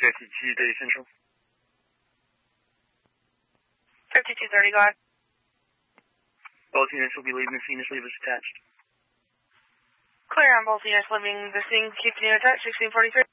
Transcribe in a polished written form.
5230 Central. 5230, go ahead. Both units will be leaving the scene as leavers attached. Clear on both units leaving the scene. Keep the unit attached, 1643.